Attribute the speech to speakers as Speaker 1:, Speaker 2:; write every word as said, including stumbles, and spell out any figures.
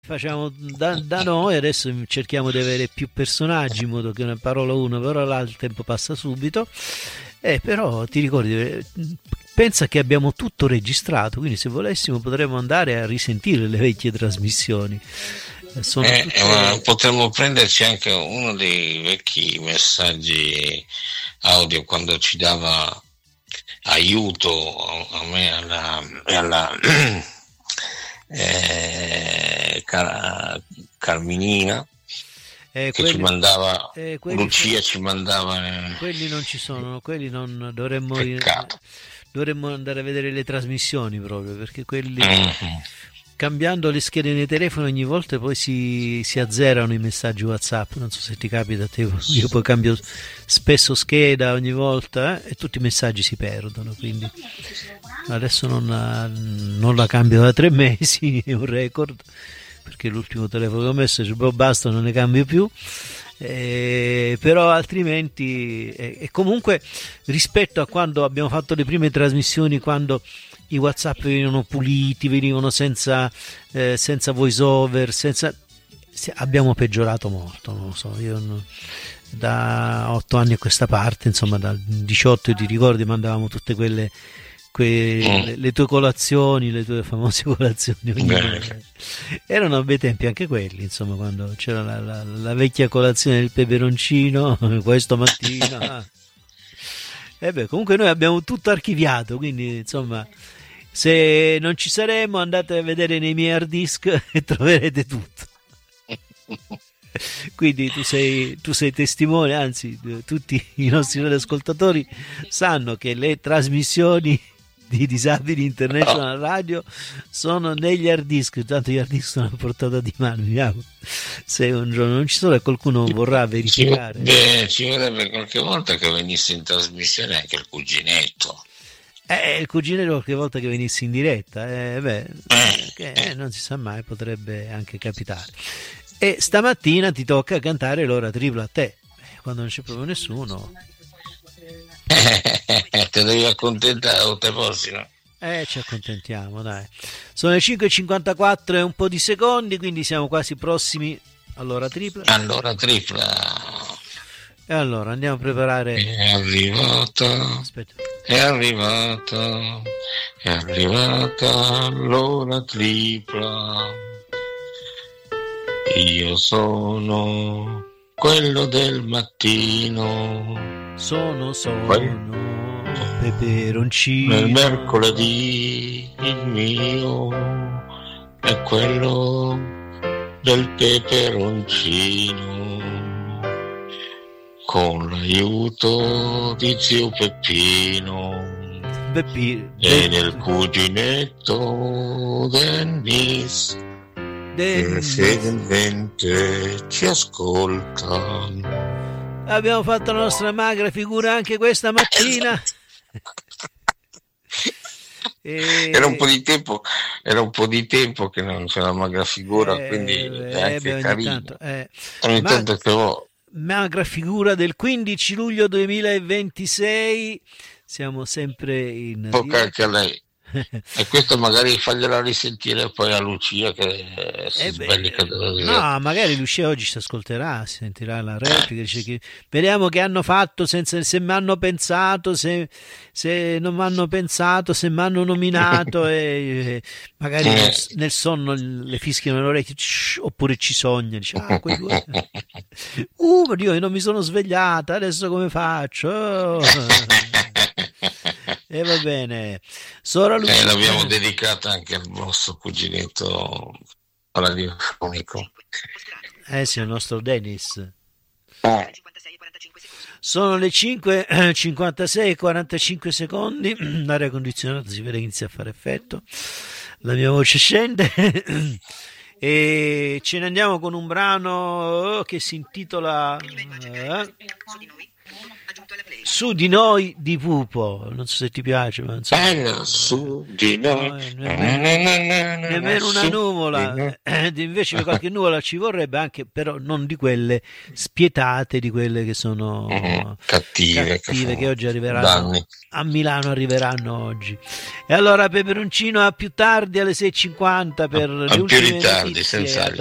Speaker 1: facciamo da, da noi, adesso cerchiamo di avere più personaggi in modo che una parola una, parola l'altra, il tempo passa subito. Eh, però ti ricordi, eh, pensa che abbiamo tutto registrato, quindi se volessimo potremmo andare a risentire le vecchie trasmissioni. Eh, Sono
Speaker 2: Eh,
Speaker 1: tutte...
Speaker 2: ma potremmo prenderci anche uno dei vecchi messaggi audio quando ci dava aiuto a, a me alla, e alla eh, Car- Carminina,
Speaker 1: Eh,
Speaker 2: che ci
Speaker 1: quelli,
Speaker 2: mandava,
Speaker 1: eh, quelli,
Speaker 2: Lucia
Speaker 1: so-
Speaker 2: ci mandava, eh,
Speaker 1: quelli non ci sono, quelli non dovremmo,
Speaker 2: peccato.
Speaker 1: dovremmo andare a vedere le trasmissioni proprio, perché quelli
Speaker 2: Mhm.
Speaker 1: cambiando le schede nei telefoni ogni volta poi si, si azzerano i messaggi WhatsApp. Non so se ti capita a te, io poi cambio spesso scheda ogni volta, eh, e tutti i messaggi si perdono, quindi adesso non, non la cambio da tre mesi, è un record, perché l'ultimo telefono che ho messo dice, boh, basta, non ne cambio più. Eh, però altrimenti eh, e comunque rispetto a quando abbiamo fatto le prime trasmissioni, quando i WhatsApp venivano puliti, venivano senza, eh, senza voice over, senza... abbiamo peggiorato molto, non lo so, io non- da otto anni a questa parte, insomma dal diciotto ti ricordi, mandavamo tutte quelle que- le,
Speaker 2: Mm.
Speaker 1: le tue colazioni, le tue famose colazioni ogni
Speaker 2: Beh,
Speaker 1: mese. Erano bei tempi anche quelli, insomma, quando c'era la, la- la vecchia colazione del peperoncino, questo mattina. E beh, comunque noi abbiamo tutto archiviato, quindi insomma, se non ci saremo, andate a vedere nei miei hard disk e troverete tutto. Quindi tu sei, tu sei testimone, anzi, eh, tutti i nostri ascoltatori sanno che le trasmissioni di Disabili International Radio sono negli hard disk, tanto gli hard disk sono a portata di mano. Vediamo se un giorno non ci sono e qualcuno vorrà
Speaker 2: ci
Speaker 1: verificare.
Speaker 2: vorrebbe, ci vorrebbe qualche volta che venisse in trasmissione anche il cuginetto.
Speaker 1: Eh, il cuginero qualche volta che venissi in diretta, eh, beh,
Speaker 2: Eh,
Speaker 1: che,
Speaker 2: eh.
Speaker 1: eh, non si sa mai, potrebbe anche capitare. E stamattina ti tocca cantare l'ora tripla a te, eh, quando non c'è proprio nessuno.
Speaker 2: Te devi accontentare o te prossimo.
Speaker 1: Eh, ci accontentiamo, dai. Sono le cinque e cinquantaquattro e un po' di secondi, quindi siamo quasi prossimi all'ora tripla.
Speaker 2: Allora tripla
Speaker 1: E allora andiamo a preparare.
Speaker 2: è arrivata,
Speaker 1: Aspetta.
Speaker 2: è arrivata, è arrivata l'ora tripla. Io sono quello del mattino,
Speaker 1: Sono,
Speaker 2: quel-
Speaker 1: sono peperoncino.
Speaker 2: nel mercoledì il mio è quello del peperoncino, con l'aiuto di zio Peppino
Speaker 1: Beppi,
Speaker 2: e del cuginetto Dennis, che
Speaker 1: Dennis.
Speaker 2: fedelmente ci ascolta.
Speaker 1: Abbiamo fatto la nostra magra figura anche questa mattina. E...
Speaker 2: Era un po' di tempo, era un po' di tempo che non c'era una magra figura,
Speaker 1: eh,
Speaker 2: quindi
Speaker 1: eh,
Speaker 2: è anche
Speaker 1: beh, ogni
Speaker 2: carino.
Speaker 1: tanto, eh.
Speaker 2: Ogni
Speaker 1: Ma...
Speaker 2: tanto che ho...
Speaker 1: magra figura del quindici luglio duemilaventisei. Siamo sempre in
Speaker 2: tocca
Speaker 1: diretta.
Speaker 2: anche a lei. E questo magari fagliela risentire poi a Lucia che si
Speaker 1: Eh
Speaker 2: sbellica.
Speaker 1: beh, no, magari Lucia oggi si ascolterà, si sentirà la replica, dice che vediamo che hanno fatto, senza, se mi hanno pensato, se, se non mi hanno pensato, se mi hanno nominato, e, e magari nel, nel sonno le fischiano le orecchie, shh, oppure ci sogna, dice, ah, quei due. Uh, ma Dio, io non mi sono svegliata, adesso come faccio? Oh. E va bene. Sora Lucia.
Speaker 2: Eh, l'abbiamo dedicata anche al vostro cuginetto radiofonico.
Speaker 1: Eh sì, il nostro Dennis.
Speaker 2: Eh.
Speaker 1: Sono le cinque e cinquantasei e quarantacinque secondi. L'aria condizionata si vede che inizia a fare effetto. La mia voce scende. E ce ne andiamo con un brano che si intitola eh, Su di noi di Pupo, non so se ti piace, ma insomma,
Speaker 2: bello su di noi,
Speaker 1: no, nemmeno, nemmeno una nuvola, eh, invece qualche nuvola ci vorrebbe, anche però non di quelle spietate, di quelle che sono
Speaker 2: mm-hmm. cattive,
Speaker 1: cattive che oggi arriveranno danni. A Milano arriveranno oggi. E allora Peperoncino, a più tardi alle sei e cinquanta per
Speaker 2: a,
Speaker 1: le
Speaker 2: a
Speaker 1: ultime
Speaker 2: più ritardi,
Speaker 1: notizie.
Speaker 2: senz'altro.